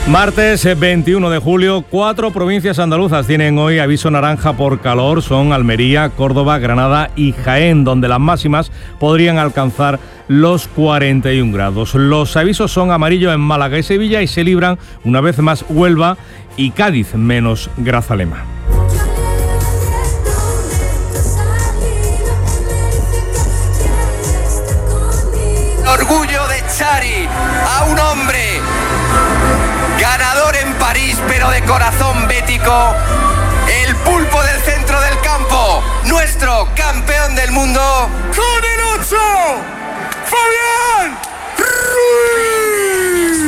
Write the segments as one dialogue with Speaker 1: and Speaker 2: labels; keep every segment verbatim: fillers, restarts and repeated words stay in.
Speaker 1: Martes veintiuno de julio, cuatro provincias andaluzas tienen hoy aviso naranja por calor. Son Almería, Córdoba, Granada y Jaén, donde las máximas podrían alcanzar los cuarenta y un grados. Los avisos son amarillo en Málaga y Sevilla y se libran una vez más Huelva y Cádiz, menos Grazalema.
Speaker 2: Orgullo de Chari, a un hombre ganador en París, pero de corazón bético, el pulpo del centro del campo, nuestro campeón del mundo, con el ocho, Fabián Ruiz.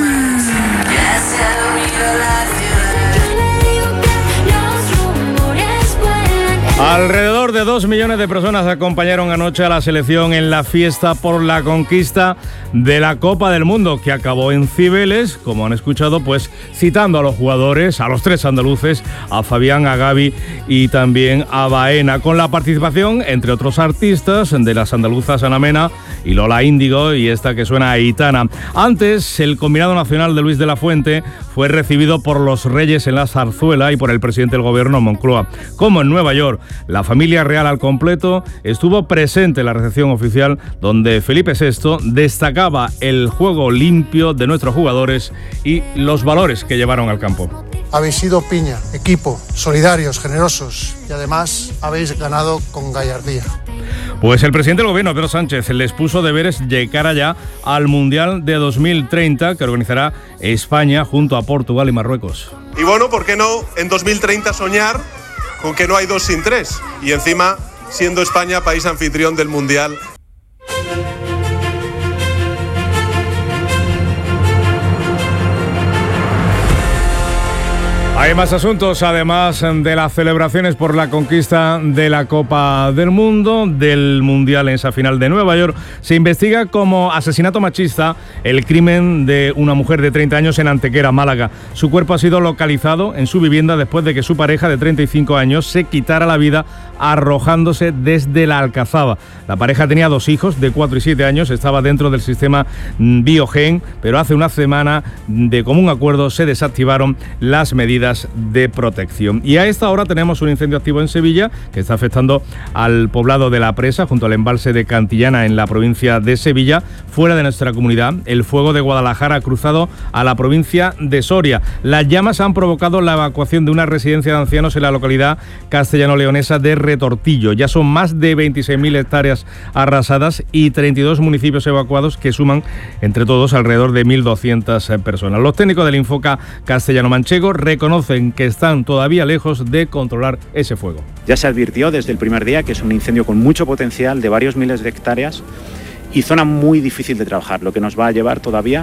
Speaker 1: Alrededor de dos millones de personas acompañaron anoche a la selección en la fiesta por la conquista de la Copa del Mundo, que acabó en Cibeles, como han escuchado, pues citando a los jugadores, a los tres andaluces, a Fabián, a Gavi y también a Baena, con la participación, entre otros artistas, de las andaluzas Ana Mena y Lola Índigo y esta que suena Aitana. Antes, el combinado nacional de Luis de la Fuente fue recibido por los Reyes en la Zarzuela y por el presidente del gobierno, Moncloa. Como en Nueva York, la familia real al completo estuvo presente en la recepción oficial, donde Felipe sexto destacaba el juego limpio de nuestros jugadores y los valores que llevaron al campo.
Speaker 3: Habéis sido piña, equipo, solidarios, generosos y además habéis ganado con gallardía.
Speaker 1: Pues el presidente del gobierno, Pedro Sánchez, les puso deberes de cara ya al Mundial de dos mil treinta que organizará España junto a Portugal y Marruecos.
Speaker 4: Y bueno, ¿por qué no en dos mil treinta soñar con que no hay dos sin tres? Y encima, siendo España país anfitrión del Mundial.
Speaker 1: Hay más asuntos, además de las celebraciones por la conquista de la Copa del Mundo, del Mundial en esa final de Nueva York. Se investiga como asesinato machista el crimen de una mujer de treinta años en Antequera, Málaga. Su cuerpo ha sido localizado en su vivienda después de que su pareja de treinta y cinco años se quitara la vida arrojándose desde la Alcazaba. La pareja tenía dos hijos de cuatro y siete años, estaba dentro del sistema Biogen, pero hace una semana, de común acuerdo, se desactivaron las medidas de protección. Y a esta hora tenemos un incendio activo en Sevilla que está afectando al poblado de La Presa, junto al embalse de Cantillana en la provincia de Sevilla. Fuera de nuestra comunidad, el fuego de Guadalajara ha cruzado a la provincia de Soria. Las llamas han provocado la evacuación de una residencia de ancianos en la localidad castellano-leonesa de Retortillo. Ya son más de veintiséis mil hectáreas arrasadas y treinta y dos municipios evacuados, que suman entre todos alrededor de mil doscientas personas. Los técnicos del Infoca castellano-manchego reconocen que están todavía lejos de controlar ese fuego.
Speaker 5: Ya se advirtió desde el primer día que es un incendio con mucho potencial, de varios miles de hectáreas y zona muy difícil de trabajar, lo que nos va a llevar todavía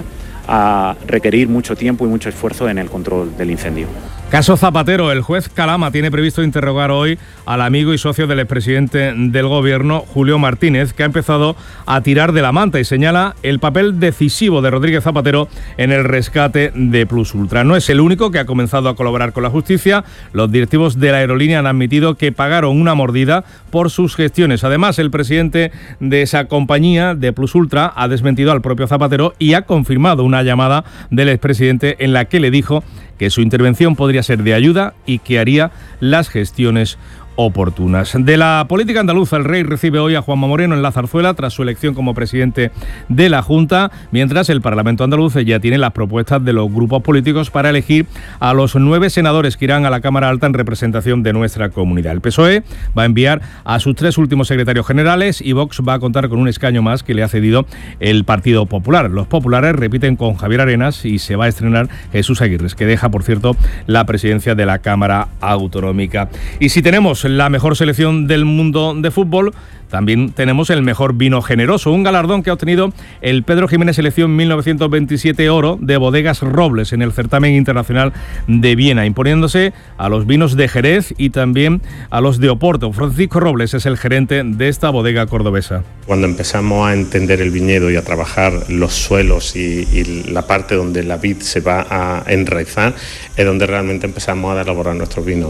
Speaker 5: a requerir mucho tiempo y mucho esfuerzo en el control del incendio.
Speaker 1: Caso Zapatero. El juez Calama tiene previsto interrogar hoy al amigo y socio del expresidente del gobierno, Julio Martínez, que ha empezado a tirar de la manta y señala el papel decisivo de Rodríguez Zapatero en el rescate de Plus Ultra. No es el único que ha comenzado a colaborar con la justicia. Los directivos de la aerolínea han admitido que pagaron una mordida por sus gestiones. Además, el presidente de esa compañía, de Plus Ultra, ha desmentido al propio Zapatero y ha confirmado una llamada del expresidente en la que le dijo que su intervención podría ser de ayuda y que haría las gestiones oportunas. De la política andaluza, el rey recibe hoy a Juanma Moreno en la Zarzuela tras su elección como presidente de la Junta, mientras el Parlamento andaluz ya tiene las propuestas de los grupos políticos para elegir a los nueve senadores que irán a la Cámara Alta en representación de nuestra comunidad. El P S O E va a enviar a sus tres últimos secretarios generales y Vox va a contar con un escaño más que le ha cedido el Partido Popular. Los populares repiten con Javier Arenas y se va a estrenar Jesús Aguirre, que deja, por cierto, la presidencia de la Cámara Autonómica. Y si tenemos la mejor selección del mundo de fútbol, también tenemos el mejor vino generoso, un galardón que ha obtenido el Pedro Jiménez Selección mil novecientos veintisiete Oro de Bodegas Robles en el certamen internacional de Viena, imponiéndose a los vinos de Jerez y también a los de Oporto. Francisco Robles es el gerente de esta bodega cordobesa.
Speaker 6: Cuando empezamos a entender el viñedo y a trabajar los suelos y, y la parte donde la vid se va a enraizar, es donde realmente empezamos a elaborar nuestros vinos.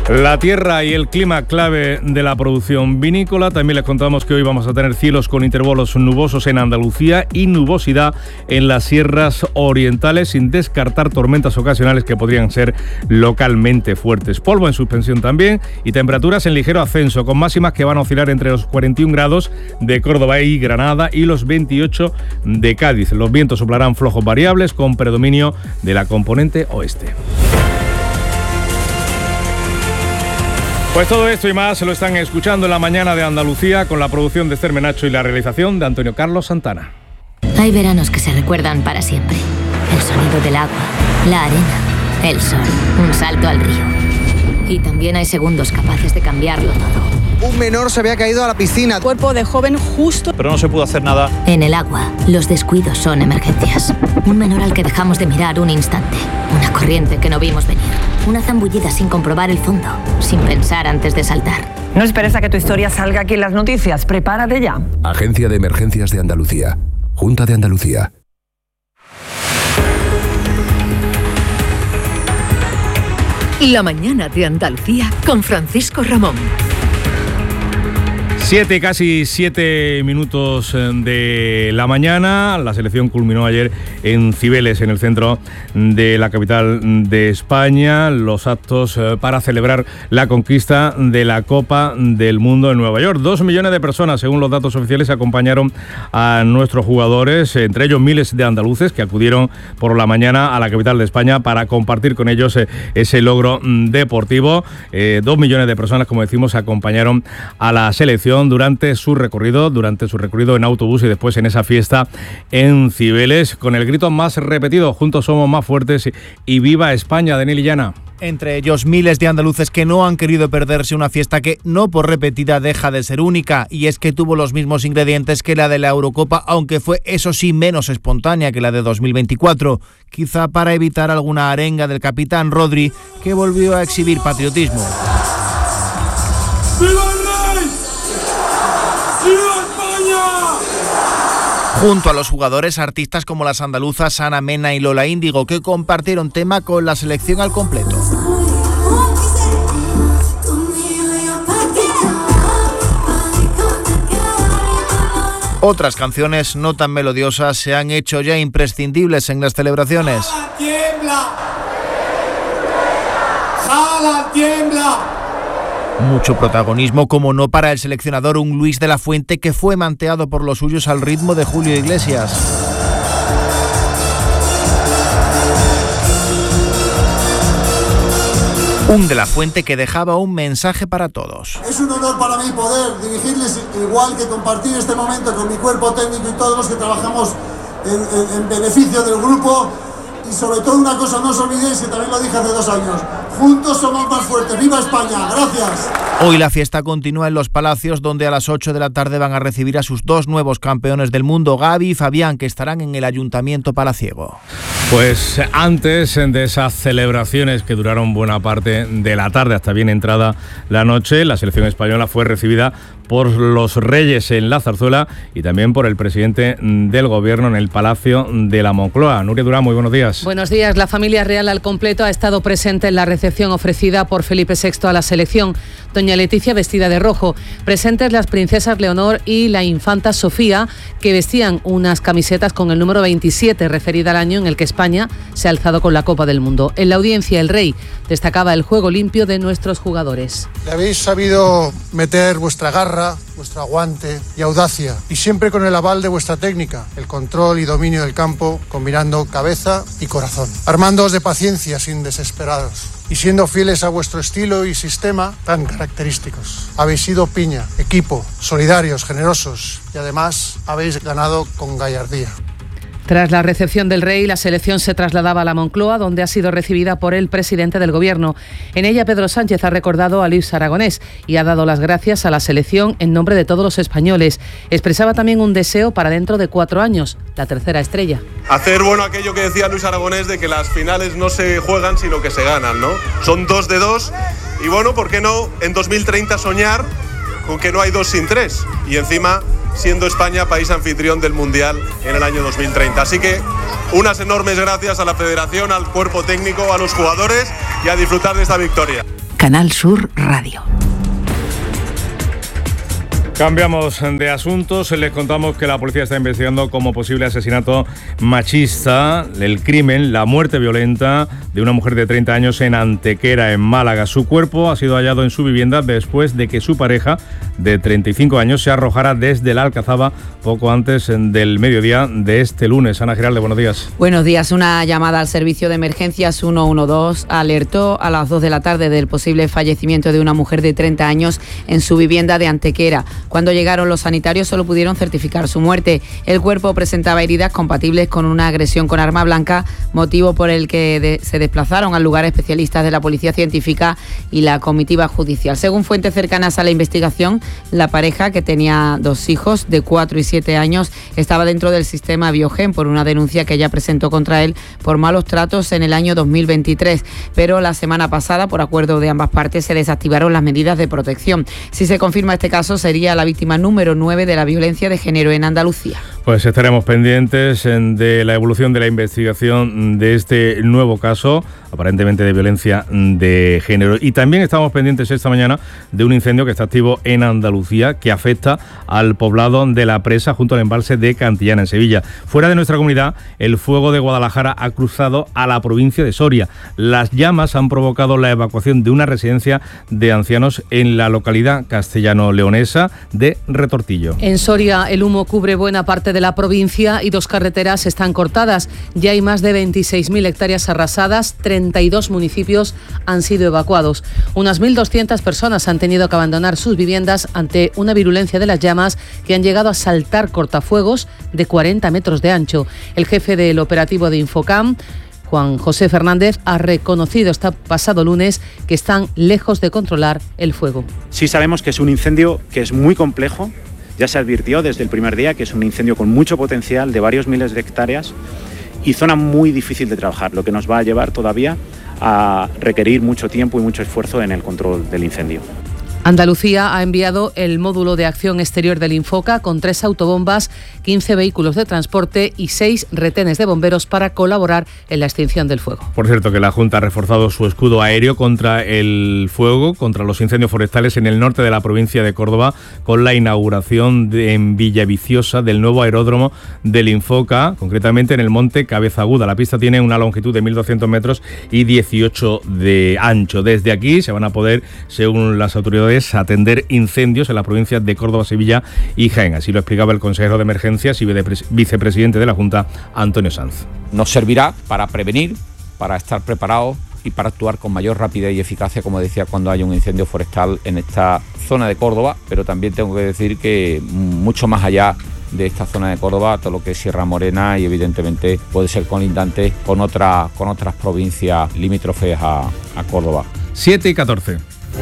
Speaker 1: La tierra y el clima clave de la producción vinícola. También les contamos que hoy vamos a tener cielos con intervalos nubosos en Andalucía y nubosidad en las sierras orientales, sin descartar tormentas ocasionales que podrían ser localmente fuertes. Polvo en suspensión también y temperaturas en ligero ascenso, con máximas que van a oscilar entre los cuarenta y un grados de Córdoba y Granada y los veintiocho de Cádiz. Los vientos soplarán flojos variables con predominio de la componente oeste. Pues todo esto y más se lo están escuchando en la mañana de Andalucía, con la producción de Esther Menacho y la realización de Antonio Carlos Santana.
Speaker 7: Hay veranos que se recuerdan para siempre. El sonido del agua, la arena, el sol, un salto al río. Y también hay segundos capaces de cambiarlo todo.
Speaker 8: Un menor se había caído a la piscina.
Speaker 9: Cuerpo de joven justo.
Speaker 10: Pero no se pudo hacer nada.
Speaker 7: En el agua, los descuidos son emergencias. Un menor al que dejamos de mirar un instante. Una corriente que no vimos venir. Una zambullida sin comprobar el fondo, sin pensar antes de saltar.
Speaker 9: No esperes a que tu historia salga aquí en las noticias. Prepárate ya.
Speaker 11: Agencia de Emergencias de Andalucía. Junta de Andalucía.
Speaker 12: La mañana de Andalucía con Francisco Ramón.
Speaker 1: Siete, casi siete minutos de la mañana. La selección culminó ayer en Cibeles, en el centro de la capital de España, los actos para celebrar la conquista de la Copa del Mundo en Nueva York. Dos millones de personas, según los datos oficiales, acompañaron a nuestros jugadores, entre ellos miles de andaluces que acudieron por la mañana a la capital de España para compartir con ellos ese logro deportivo. Eh, dos millones de personas, como decimos, acompañaron a la selección durante su recorrido, durante su recorrido en autobús y después en esa fiesta en Cibeles, con el grito más repetido: juntos somos más fuertes y viva España. Daniel Illana.
Speaker 13: Entre ellos miles de andaluces que no han querido perderse una fiesta que, no por repetida, deja de ser única, y es que tuvo los mismos ingredientes que la de la Eurocopa, aunque fue, eso sí, menos espontánea que la de dos mil veinticuatro, quizá para evitar alguna arenga del capitán Rodri, que volvió a exhibir patriotismo. Junto a los jugadores, artistas como las andaluzas Ana Mena y Lola Índigo, que compartieron tema con la selección al completo. Otras canciones no tan melodiosas se han hecho ya imprescindibles en las celebraciones.
Speaker 14: ¡Jala, tiembla! ¡Jala, tiembla!
Speaker 13: Mucho protagonismo, como no, para el seleccionador, un Luis de la Fuente que fue manteado por los suyos al ritmo de Julio Iglesias. Un de la Fuente que dejaba un mensaje para todos.
Speaker 14: Es un honor para mí poder dirigirles, igual que compartir este momento con mi cuerpo técnico y todos los que trabajamos en, en, en beneficio del grupo. Y sobre todo una cosa, no os olvidéis, que también lo dije hace dos años, juntos somos más fuertes. ¡Viva España! ¡Gracias!
Speaker 13: Hoy la fiesta continúa en Los Palacios, donde a las ocho de la tarde van a recibir a sus dos nuevos campeones del mundo, Gaby y Fabián, que estarán en el Ayuntamiento palaciego.
Speaker 1: Pues antes de esas celebraciones que duraron buena parte de la tarde hasta bien entrada la noche, la selección española fue recibida por los Reyes en la Zarzuela y también por el presidente del Gobierno en el Palacio de la Moncloa. Nuria Durán, muy buenos días.
Speaker 15: Buenos días. La familia real al completo ha estado presente en la recepción ofrecida por Felipe sexto a la selección. Doña Leticia vestida de rojo. Presentes las princesas Leonor y la infanta Sofía, que vestían unas camisetas con el número veintisiete, referida al año en el que España se ha alzado con la Copa del Mundo. En la audiencia, el rey destacaba el juego limpio de nuestros jugadores.
Speaker 3: Le habéis sabido meter vuestra garra, vuestro aguante y audacia, y siempre con el aval de vuestra técnica, el control y dominio del campo, combinando cabeza y corazón, armándoos de paciencia sin desesperaros y siendo fieles a vuestro estilo y sistema tan característicos. Habéis sido piña, equipo, solidarios, generosos, y además habéis ganado con gallardía.
Speaker 15: Tras la recepción del rey, la selección se trasladaba a la Moncloa, donde ha sido recibida por el presidente del Gobierno. En ella, Pedro Sánchez ha recordado a Luis Aragonés y ha dado las gracias a la selección en nombre de todos los españoles. Expresaba también un deseo para dentro de cuatro años, la tercera estrella.
Speaker 4: Hacer bueno aquello que decía Luis Aragonés de que las finales no se juegan sino que se ganan, ¿no? Son dos de dos y bueno, ¿por qué no en dos mil treinta soñar con que no hay dos sin tres? Y encima siendo España país anfitrión del Mundial en el año dos mil treinta. Así que unas enormes gracias a la Federación, al cuerpo técnico, a los jugadores y a disfrutar de esta victoria.
Speaker 12: Canal Sur Radio.
Speaker 1: Cambiamos de asuntos. Les contamos que la policía está investigando como posible asesinato machista, el crimen, la muerte violenta de una mujer de treinta años en Antequera, en Málaga. Su cuerpo ha sido hallado en su vivienda después de que su pareja, de treinta y cinco años, se arrojara desde la Alcazaba poco antes del mediodía de este lunes. Ana Giralde, buenos días.
Speaker 10: Buenos días. Una llamada al servicio de emergencias ciento doce alertó a las dos de la tarde del posible fallecimiento de una mujer de treinta años en su vivienda de Antequera. Cuando llegaron los sanitarios solo pudieron certificar su muerte. El cuerpo presentaba heridas compatibles con una agresión con arma blanca, motivo por el que de, se desplazaron al lugar especialistas de la Policía Científica y la comitiva judicial. Según fuentes cercanas a la investigación, la pareja, que tenía dos hijos de cuatro y siete años, estaba dentro del sistema Biogen por una denuncia que ella presentó contra él por malos tratos en el año dos mil veintitrés. Pero la semana pasada, por acuerdo de ambas partes, se desactivaron las medidas de protección. Si se confirma este caso, sería la víctima número nueve de la violencia de género en Andalucía.
Speaker 1: Pues estaremos pendientes de la evolución de la investigación de este nuevo caso, aparentemente de violencia de género. Y también estamos pendientes esta mañana de un incendio que está activo en Andalucía, que afecta al poblado de La Presa, junto al embalse de Cantillana, en Sevilla. Fuera de nuestra comunidad, el fuego de Guadalajara ha cruzado a la provincia de Soria. Las llamas han provocado la evacuación de una residencia de ancianos en la localidad castellano-leonesa de Retortillo.
Speaker 15: En Soria, el humo cubre buena parte de la provincia y dos carreteras están cortadas. Ya hay más de veintiséis mil hectáreas arrasadas, treinta y dos municipios han sido evacuados. Unas mil doscientas personas han tenido que abandonar sus viviendas ante una virulencia de las llamas que han llegado a saltar cortafuegos de cuarenta metros de ancho. El jefe del operativo de Infocam, Juan José Fernández, ha reconocido este pasado lunes que están lejos de controlar el fuego.
Speaker 5: Sí sabemos que es un incendio que es muy complejo. Ya se advirtió desde el primer día que es un incendio con mucho potencial de varios miles de hectáreas y zona muy difícil de trabajar, lo que nos va a llevar todavía a requerir mucho tiempo y mucho esfuerzo en el control del incendio.
Speaker 15: Andalucía ha enviado el módulo de acción exterior del Infoca con tres autobombas, quince vehículos de transporte y seis retenes de bomberos para colaborar en la extinción del fuego.
Speaker 1: Por cierto, que la Junta ha reforzado su escudo aéreo contra el fuego, contra los incendios forestales en el norte de la provincia de Córdoba, con la inauguración de, en Villaviciosa del nuevo aeródromo del Infoca, concretamente en el monte Cabeza Aguda. La pista tiene una longitud de mil doscientos metros y dieciocho de ancho. Desde aquí se van a poder, según las autoridades, atender incendios en las provincias de Córdoba, Sevilla y Jaén. Así lo explicaba el consejero de Emergencias y vicepresidente de la Junta, Antonio Sanz.
Speaker 16: Nos servirá para prevenir, para estar preparados y para actuar con mayor rapidez y eficacia, como decía, cuando haya un incendio forestal en esta zona de Córdoba, pero también tengo que decir que mucho más allá de esta zona de Córdoba, todo lo que es Sierra Morena y evidentemente puede ser colindante con, otra, con otras provincias limítrofes a, a Córdoba.
Speaker 1: siete y catorce.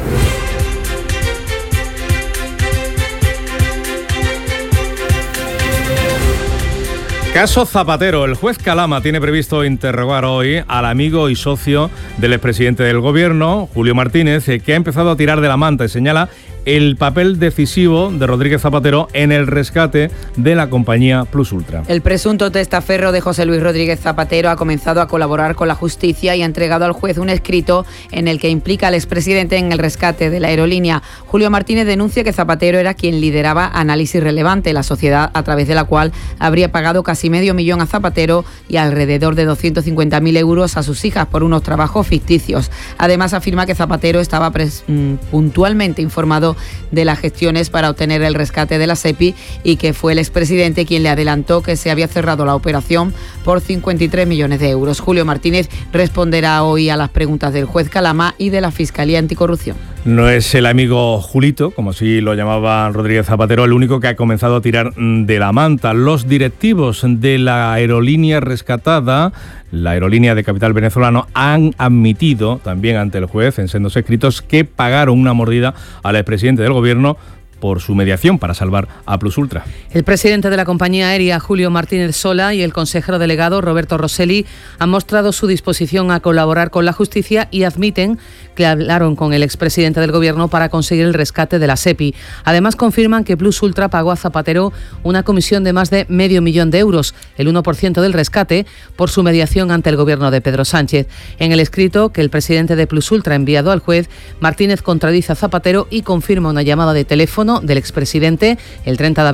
Speaker 1: Caso Zapatero. El juez Calama tiene previsto interrogar hoy al amigo y socio del expresidente del Gobierno, Julio Martínez, que ha empezado a tirar de la manta y señala el papel decisivo de Rodríguez Zapatero en el rescate de la compañía Plus Ultra.
Speaker 10: El presunto testaferro de José Luis Rodríguez Zapatero ha comenzado a colaborar con la justicia y ha entregado al juez un escrito en el que implica al expresidente en el rescate de la aerolínea. Julio Martínez denuncia que Zapatero era quien lideraba Análisis Relevante, la sociedad a través de la cual habría pagado casi medio millón a Zapatero y alrededor de doscientos cincuenta mil euros a sus hijas por unos trabajos ficticios. Además, afirma que Zapatero estaba pres- puntualmente informado de las gestiones para obtener el rescate de la SEPI y que fue el expresidente quien le adelantó que se había cerrado la operación por cincuenta y tres millones de euros. Julio Martínez responderá hoy a las preguntas del juez Calama y de la Fiscalía Anticorrupción.
Speaker 1: No es el amigo Julito, como así lo llamaba Rodríguez Zapatero, el único que ha comenzado a tirar de la manta. Los directivos de la aerolínea rescatada, la aerolínea de capital venezolano, han admitido también ante el juez en sendos escritos que pagaron una mordida al expresidente del Gobierno por su mediación para salvar a Plus Ultra.
Speaker 15: El presidente de la compañía aérea, Julio Martínez Sola, y el consejero delegado, Roberto Rosselli, han mostrado su disposición a colaborar con la justicia y admiten que hablaron con el expresidente del Gobierno para conseguir el rescate de la SEPI. Además, confirman que Plus Ultra pagó a Zapatero una comisión de más de medio millón de euros, el uno por ciento del rescate, por su mediación ante el Gobierno de Pedro Sánchez. En el escrito que el presidente de Plus Ultra ha enviado al juez, Martínez contradice a Zapatero y confirma una llamada de teléfono del expresidente el treinta de abril